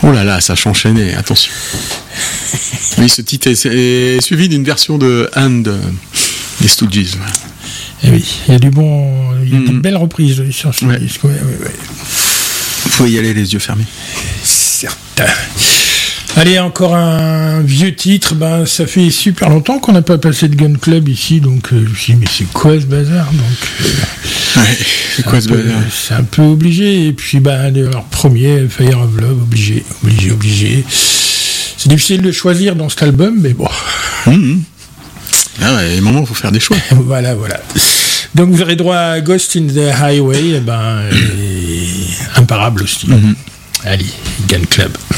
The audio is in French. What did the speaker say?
Oh là là, ça s'enchaînait, attention. Oui, ce titre est suivi d'une version de Hand des Stooges. Et oui, il y a du bon, il y a de belles reprises sur ce disque. Ouais. Il faut y aller les yeux fermés. Certain. Allez, encore un vieux titre. Ça fait super longtemps qu'on n'a pas passé de Gun Club ici, donc je me suis dit, mais c'est quoi ce bazar? C'est quoi ce bazar? C'est un peu obligé. Et puis, leur premier, Fire of Love, obligé. C'est difficile de choisir dans cet album, mais bon. Ah ouais, il y a un moment, il faut faire des choix. Voilà. Donc, vous aurez droit à Ghost in the Highway, imparable aussi. Allez, Gun Club.